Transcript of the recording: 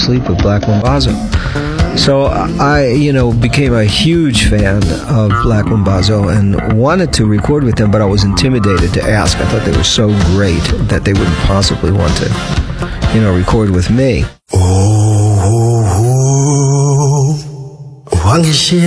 Sleep with Black Mambazo. So I, became a huge fan of Black Mambazo and wanted to record with them, but I was intimidated to ask. I thought they were so great that they wouldn't possibly want to, record with me.